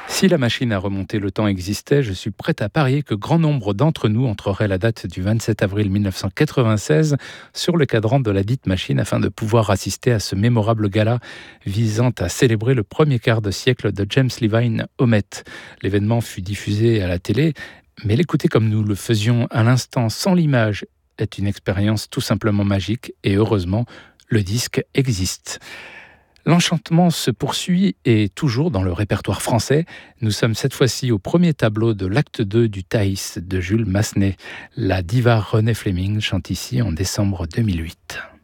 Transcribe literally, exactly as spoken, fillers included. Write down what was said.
Si la machine à remonter le temps existait, je suis prêt à parier que grand nombre d'entre nous entreraient la date du vingt-sept avril mille neuf cent quatre-vingt-seize sur le cadran de la dite machine afin de pouvoir assister à ce mémorable gala visant à célébrer le premier quart de siècle de James Levine au Met. L'événement fut diffusé à la télé, mais l'écouter comme nous le faisions à l'instant sans l'image est une expérience tout simplement magique et heureusement, le disque existe. L'enchantement se poursuit et toujours dans le répertoire français. Nous sommes cette fois-ci au premier tableau de l'acte deux du Thaïs de Jules Massenet. La diva Renée Fleming chante ici en décembre deux mille huit.